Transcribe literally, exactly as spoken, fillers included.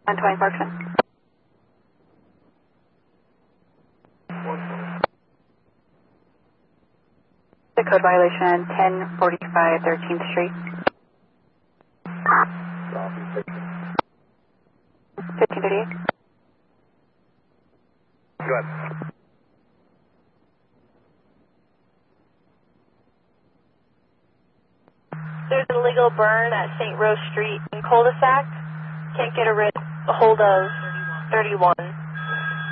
one twenty Parkson. The code violation, ten forty-five thirteenth Street. fifteen thirty-eight. Go ahead. There's an illegal burn at Saint Rose Street in cul-de-sac. Can't get a, rid- a hold of thirty-one.